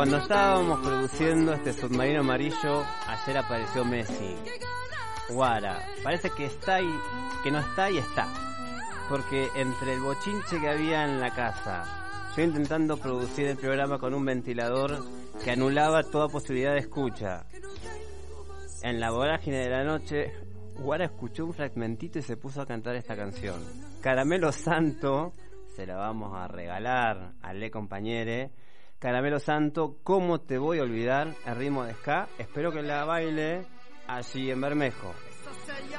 Cuando estábamos produciendo este submarino amarillo, ayer apareció Messi. Guara, parece que está y que no está y está. Porque entre el bochinche que había en la casa, yo intentando producir el programa con un ventilador que anulaba toda posibilidad de escucha. En la vorágine de la noche, Guara escuchó un fragmentito y se puso a cantar esta canción. Caramelo Santo, se la vamos a regalar a Le Compañere. Caramelo Santo, ¿cómo te voy a olvidar? El ritmo de ska, espero que la baile allí en Bermejo.